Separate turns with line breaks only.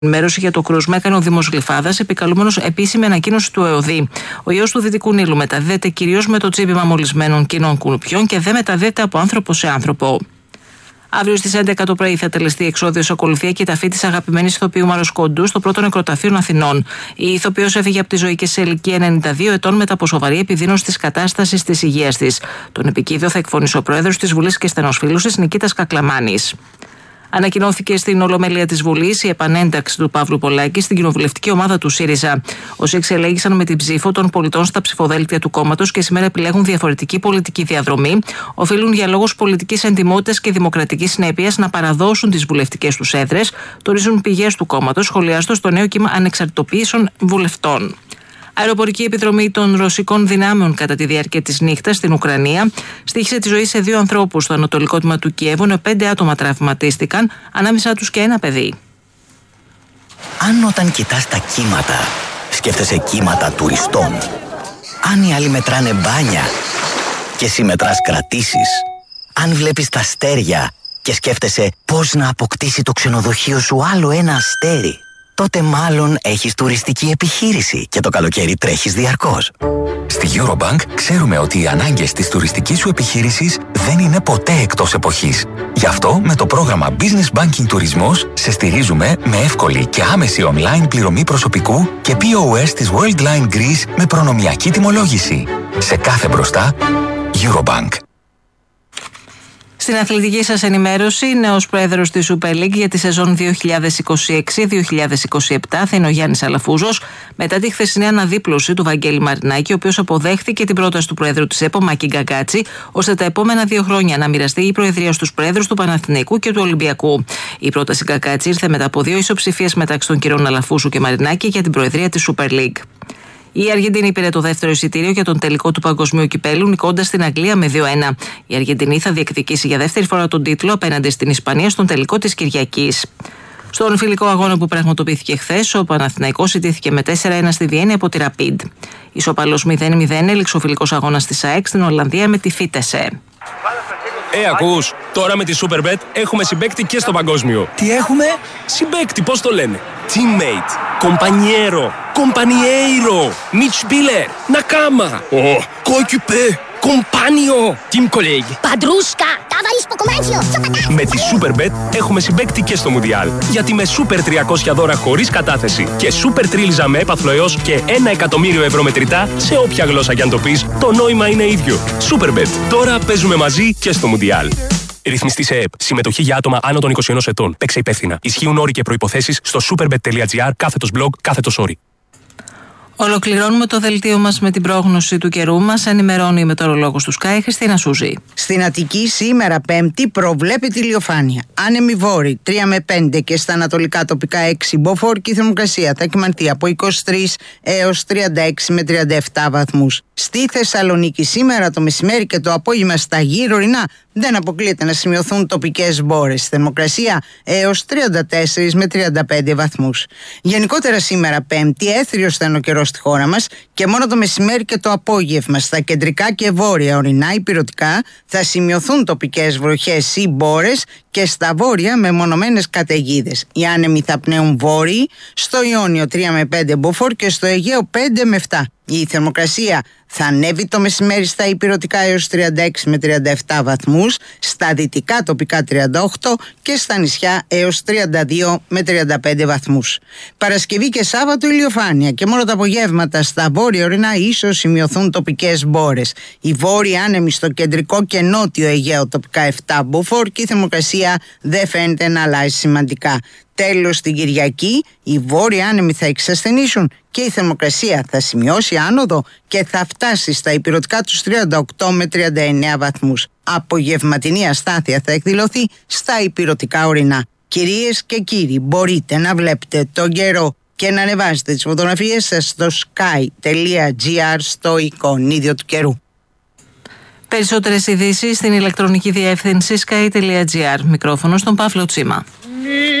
Ενημέρωση για το κρούσμα έκανε ο Δήμος Γλυφάδας, επικαλούμενος επίσημη ανακοίνωση του ΕΟΔΗ. Ο ιός του Δυτικού Νείλου μεταδίδεται κυρίως με το τσίπημα μολυσμένων κοινών κουνουπιών και δεν μεταδίδεται από άνθρωπο σε άνθρωπο. Αύριο στις 11 το πρωί θα τελεστεί εξώδιος ακολουθία και η ταφή της αγαπημένης ηθοποιού Μάρος Κοντού στο πρώτο νεκροταφείο Αθηνών. Η ηθοποιός έφυγε από τη ζωή και σε ηλικία 92 ετών μετά από σοβαρή επιδείνωση της κατάστασης της υγείας της. Τον επικίδιο θα εκφωνήσει ο πρόεδρος της Βουλής και στενός φίλος της Νικήτας Κακλαμάνης. Ανακοινώθηκε στην Ολομέλεια της Βουλής η επανένταξη του Παύλου Πολάκη στην κοινοβουλευτική ομάδα του ΣΥΡΙΖΑ. Όσοι εξελέγησαν με την ψήφο των πολιτών στα ψηφοδέλτια του κόμματος και σήμερα επιλέγουν διαφορετική πολιτική διαδρομή, οφείλουν για λόγους πολιτικής εντιμότητας και δημοκρατικής συνέπειας να παραδώσουν τις βουλευτικές τους έδρες, τονίζουν πηγές του κόμματος, σχολιάζοντας το νέο κύμα ανεξαρτητοποίησεων βουλευτών. Αεροπορική επιδρομή των ρωσικών δυνάμεων κατά τη διάρκεια της νύχτας στην Ουκρανία στοίχισε τη ζωή σε 2 ανθρώπους στο ανατολικό τμήμα του Κιέβου, ενώ 5 άτομα τραυματίστηκαν, ανάμεσά τους και ένα παιδί.
Αν όταν κοιτάς τα κύματα, σκέφτεσαι κύματα τουριστών, αν οι άλλοι μετράνε μπάνια και εσύ μετράς κρατήσεις, αν βλέπεις τα αστέρια και σκέφτεσαι πώς να αποκτήσει το ξενοδοχείο σου άλλο ένα αστέρι, τότε μάλλον έχεις τουριστική επιχείρηση και το καλοκαίρι τρέχεις διαρκώς.
Στη Eurobank ξέρουμε ότι οι ανάγκες της τουριστικής σου επιχείρησης δεν είναι ποτέ εκτός εποχής. Γι' αυτό με το πρόγραμμα Business Banking Τουρισμός σε στηρίζουμε με εύκολη και άμεση online πληρωμή προσωπικού και POS της Worldline Greece με προνομιακή τιμολόγηση. Σε κάθε μπροστά, Eurobank.
Στην αθλητική σας ενημέρωση, νέος πρόεδρος της Super League για τη σεζόν 2026-2027 θα είναι ο Γιάννης Αλαφούζος, μετά τη χθεσινή αναδίπλωση του Βαγγέλη Μαρινάκη, ο οποίος αποδέχθηκε την πρόταση του πρόεδρου της ΕΠΟ, Μάκη Γκαγκάτση, ώστε τα επόμενα 2 χρόνια να μοιραστεί η προεδρία στους πρόεδρους του Παναθηναϊκού και του Ολυμπιακού. Η πρόταση Γκαγκάτση ήρθε μετά από 2 ισοψηφίες μεταξύ των κυρίων Αλαφούζου και Μαρινάκη για την προεδρία της Super League. Η Αργεντινή πήρε το δεύτερο εισιτήριο για τον τελικό του Παγκοσμίου Κυπέλλου, νικώντας την Αγγλία με 2-1. Η Αργεντινή θα διεκδικήσει για δεύτερη φορά τον τίτλο απέναντι στην Ισπανία στον τελικό της Κυριακής. Στον φιλικό αγώνα που πραγματοποιήθηκε χθες, ο Παναθηναϊκός ιτήθηκε με 4-1 στη Βιέννη από τη Rapid. Ισοπαλός 0-0 έληξε ο φιλικός αγώνας της ΑΕΚ στην Ολλανδία με τη Φίτεσε.
Ακούς, τώρα με τη Superbet έχουμε συμπαίκτη και στο παγκόσμιο.
Τι έχουμε?
Συμπαίκτη, πώς το λένε? Teammate, compañero, compañeiro, Mitspieler, Nakama, coéquipier, compagno, team colleague.
Padrúshka, ταβαλίς ποκομάτσιο.
Με τη Superbet έχουμε συμπαίκτη και στο Μουντιάλ. Γιατί με Super 300 δώρα χωρίς κατάθεση και Super Τρίλιζα με έπαθλο έως και 1 εκατομμύριο ευρώ μετρητά, σε όποια γλώσσα κι αν το πεις, το νόημα είναι ίδιο. Superbet. Τώρα παίζουμε μαζί και στο Μουντιάλ. Ρυθμιστή σε ΕΠ. Συμμετοχή για άτομα άνω των 21 ετών. Παίξε υπεύθυνα. Ισχύουν όροι και προϋποθέσεις στο superbet.gr/blog/όροι.
Ολοκληρώνουμε το δελτίο μας με την πρόγνωση του καιρού μας. Ενημερώνει η μετεωρολόγος του Sky, Χριστίνα Σούζη.
Στην Αττική σήμερα Πέμπτη προβλέπεται ηλιοφάνεια. Άνεμη βόρη 3 με 5 και στα ανατολικά τοπικά 6 μποφόρ και η θερμοκρασία θα κυμανθεί από 23 έως 36 με 37 βαθμούς. Στη Θεσσαλονίκη σήμερα το μεσημέρι και το απόγευμα στα γύρω ορεινά δεν αποκλείεται να σημειωθούν τοπικές μπόρες. Θερμοκρασία έως 34 με 35 βαθμούς. Γενικότερα σήμερα Πέμπτη έθριος θα είναι ο καιρός στη χώρα μας και μόνο το μεσημέρι και το απόγευμα στα κεντρικά και βόρεια ορεινά υπηρετικά θα σημειωθούν τοπικές βροχές ή μπόρες και στα βόρεια μεμονωμένες καταιγίδες. Οι άνεμοι θα πνέουν βόρειοι, στο Ιόνιο 3 με 5 μποφόρ και στο Αιγαίο 5 με 7. Η θερμοκρασία θα ανέβει το μεσημέρι στα υπηρετικά έως 36 με 37 βαθμούς, στα δυτικά τοπικά 38 και στα νησιά έως 32 με 35 βαθμούς. Παρασκευή και Σάββατο ηλιοφάνεια και μόνο τα απογεύματα στα βόρεια ορεινά ίσως σημειωθούν τοπικές μπόρες. Οι βόρειοι άνεμοι στο κεντρικό και νότιο Αιγαίο τοπικά 7 μποφόρ και η θερμοκρασία δεν φαίνεται να αλλάζει σημαντικά. Τέλος, την Κυριακή οι βόρειοι άνεμοι θα εξασθενήσουν και η θερμοκρασία θα σημειώσει άνοδο και θα φτάσει στα υπηρετικά τους 38 με 39 βαθμούς. Απογευματινή αστάθεια θα εκδηλωθεί στα υπηρετικά ορεινά. Κυρίες και κύριοι, μπορείτε να βλέπετε τον καιρό και να ανεβάσετε τις φωτογραφίες σας στο sky.gr στο εικονίδιο του καιρού.
Περισσότερες ειδήσεις στην ηλεκτρονική διεύθυνση sky.gr. Μικρόφωνο στον Παύλο Τσίμα.